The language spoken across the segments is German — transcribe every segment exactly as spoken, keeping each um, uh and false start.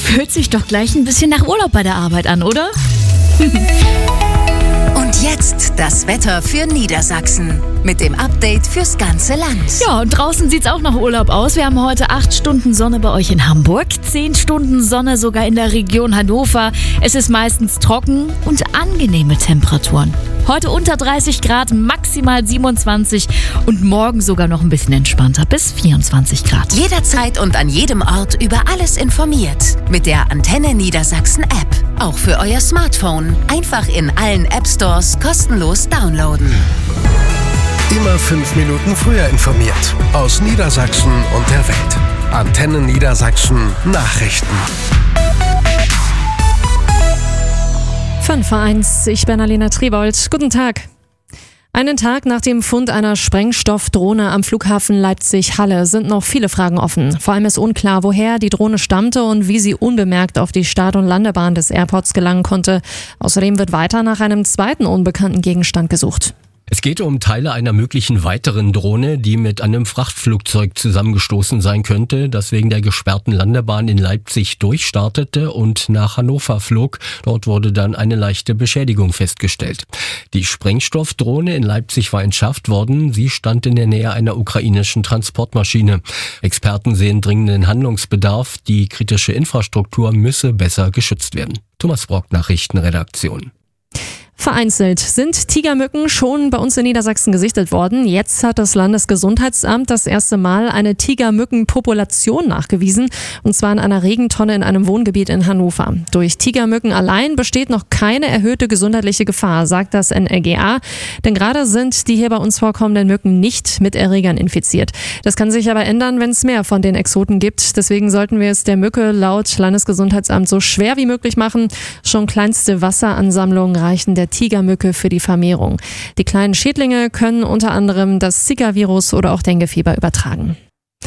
Fühlt sich doch gleich ein bisschen nach Urlaub bei der Arbeit an, oder? Und jetzt das Wetter für Niedersachsen mit dem Update fürs ganze Land. Ja, und draußen sieht's auch nach Urlaub aus. Wir haben heute acht Stunden Sonne bei euch in Hamburg, zehn Stunden Sonne sogar in der Region Hannover. Es ist meistens trocken und angenehme Temperaturen. Heute unter dreißig Grad, maximal siebenundzwanzig und morgen sogar noch ein bisschen entspannter, bis vierundzwanzig Grad. Jederzeit und an jedem Ort über alles informiert. Mit der Antenne Niedersachsen App. Auch für euer Smartphone. Einfach in allen App Stores kostenlos downloaden. Immer fünf Minuten früher informiert. Aus Niedersachsen und der Welt. Antenne Niedersachsen Nachrichten. fünf vor eins, ich bin Alena Triebold. Guten Tag. Einen Tag nach dem Fund einer Sprengstoffdrohne am Flughafen Leipzig-Halle sind noch viele Fragen offen. Vor allem ist unklar, woher die Drohne stammte und wie sie unbemerkt auf die Start- und Landebahn des Airports gelangen konnte. Außerdem wird weiter nach einem zweiten unbekannten Gegenstand gesucht. Es geht um Teile einer möglichen weiteren Drohne, die mit einem Frachtflugzeug zusammengestoßen sein könnte, das wegen der gesperrten Landebahn in Leipzig durchstartete und nach Hannover flog. Dort wurde dann eine leichte Beschädigung festgestellt. Die Sprengstoffdrohne in Leipzig war entschärft worden. Sie stand in der Nähe einer ukrainischen Transportmaschine. Experten sehen dringenden Handlungsbedarf. Die kritische Infrastruktur müsse besser geschützt werden. Thomas Brock, Nachrichtenredaktion. Vereinzelt sind Tigermücken schon bei uns in Niedersachsen gesichtet worden. Jetzt hat das Landesgesundheitsamt das erste Mal eine Tigermückenpopulation nachgewiesen, und zwar in einer Regentonne in einem Wohngebiet in Hannover. Durch Tigermücken allein besteht noch keine erhöhte gesundheitliche Gefahr, sagt das N L G A, denn gerade sind die hier bei uns vorkommenden Mücken nicht mit Erregern infiziert. Das kann sich aber ändern, wenn es mehr von den Exoten gibt. Deswegen sollten wir es der Mücke laut Landesgesundheitsamt so schwer wie möglich machen. Schon kleinste Wasseransammlungen reichen der Tigermücke für die Vermehrung. Die kleinen Schädlinge können unter anderem das Zika-Virus oder auch Denguefieber übertragen.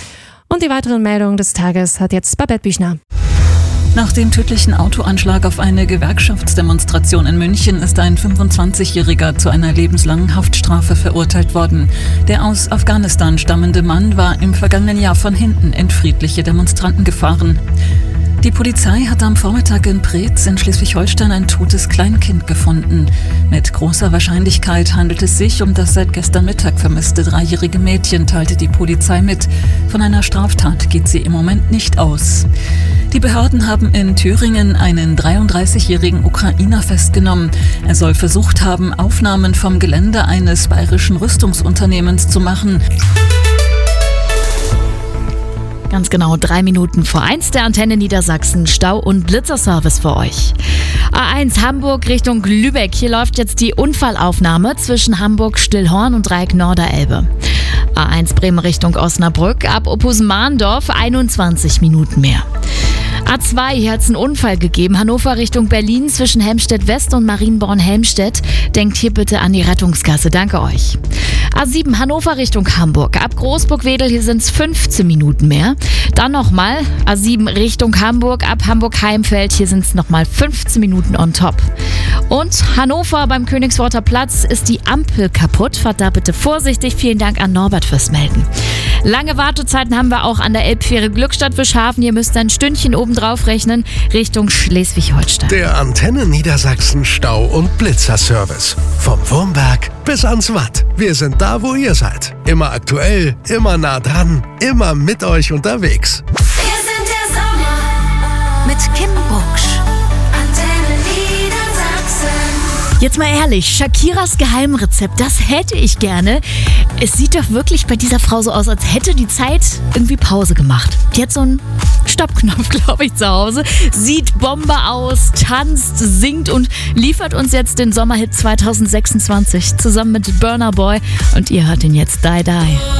Und die weiteren Meldungen des Tages hat jetzt Babette Büchner. Nach dem tödlichen Autoanschlag auf eine Gewerkschaftsdemonstration in München ist ein fünfundzwanzigjähriger zu einer lebenslangen Haftstrafe verurteilt worden. Der aus Afghanistan stammende Mann war im vergangenen Jahr von hinten in friedliche Demonstranten gefahren. Die Polizei hat am Vormittag in Preetz in Schleswig-Holstein ein totes Kleinkind gefunden. Mit großer Wahrscheinlichkeit handelt es sich um das seit gestern Mittag vermisste dreijährige Mädchen, teilte die Polizei mit. Von einer Straftat geht sie im Moment nicht aus. Die Behörden haben in Thüringen einen dreiunddreißigjährigen Ukrainer festgenommen. Er soll versucht haben, Aufnahmen vom Gelände eines bayerischen Rüstungsunternehmens zu machen. Ganz genau drei Minuten vor eins, der Antenne Niedersachsen Stau- und Blitzerservice für euch. A eins Hamburg Richtung Lübeck. Hier läuft jetzt die Unfallaufnahme zwischen Hamburg-Stillhorn und Dreieck Norderelbe. A eins Bremen Richtung Osnabrück ab Opposen-Mahndorf einundzwanzig Minuten mehr. A zwei, hier hat es einen Unfall gegeben. Hannover Richtung Berlin zwischen Helmstedt-West und Marienborn-Helmstedt. Denkt hier bitte an die Rettungskasse. Danke euch. A sieben, Hannover Richtung Hamburg. Ab Großburg-Wedel, hier sind es fünfzehn Minuten mehr. Dann nochmal A sieben Richtung Hamburg. Ab Hamburg-Heimfeld, hier sind es nochmal fünfzehn Minuten on top. Und Hannover beim Königsworter Platz ist die Ampel kaputt. Fahrt da bitte vorsichtig. Vielen Dank an Norbert fürs Melden. Lange Wartezeiten haben wir auch an der Elbfähre Glückstadt-Wischhafen. Ihr müsst ein Stündchen oben drauf rechnen, Richtung Schleswig-Holstein. Der Antenne Niedersachsen Stau- und Blitzerservice. Vom Wurmberg bis ans Watt. Wir sind da, wo ihr seid. Immer aktuell, immer nah dran, immer mit euch unterwegs. Wir sind der Sommer mit Kim Bucksch. Antenne Niedersachsen. Jetzt mal ehrlich, Shakiras Geheimrezept, das hätte ich gerne. Es sieht doch wirklich bei dieser Frau so aus, als hätte die Zeit irgendwie Pause gemacht. Die hat so einen Stoppknopf, glaube ich, zu Hause. Sieht Bombe aus, tanzt, singt und liefert uns jetzt den Sommerhit zwanzig sechsundzwanzig zusammen mit Burna Boy. Und ihr hört ihn jetzt, Die Die.